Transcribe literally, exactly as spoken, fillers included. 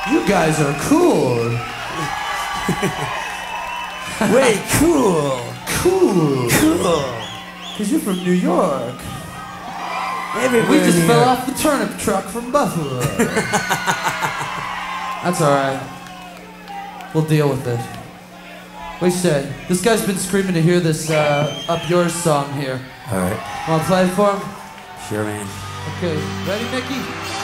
You guys are cool. Way cool. Cool. Cool. Because you're from New York. Everywhere We just in fell here. off the turnip truck from Buffalo. That's alright. We'll deal with it. What do you say? This guy's been screaming to hear this uh, Up Yours song here. All right. Wanna play it for him? Sure, man. Okay, ready, Mickey?